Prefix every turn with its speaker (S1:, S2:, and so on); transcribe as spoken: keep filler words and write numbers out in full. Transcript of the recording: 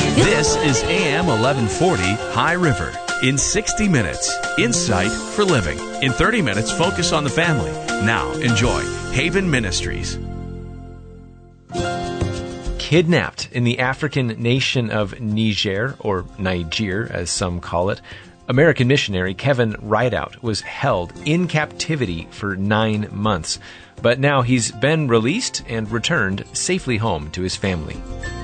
S1: This is A M eleven forty High River. In sixty minutes, insight for living. In thirty minutes, focus on the family. Now, enjoy Haven Ministries.
S2: Kidnapped in the African nation of Niger, or Niger as some call it, American missionary Kevin Rideout was held in captivity for nine months. But now he's been released and returned safely home to his family.